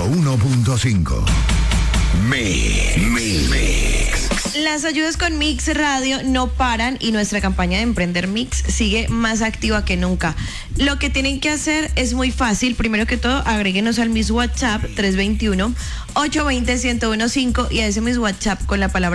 101.5. Mix. Las ayudas con Mix Radio no paran y nuestra campaña de Emprender Mix sigue más activa que nunca. Lo que tienen que hacer es muy fácil. Primero que todo, agréguenos al Miss WhatsApp 321-820-1015 y a ese Miss WhatsApp con la palabra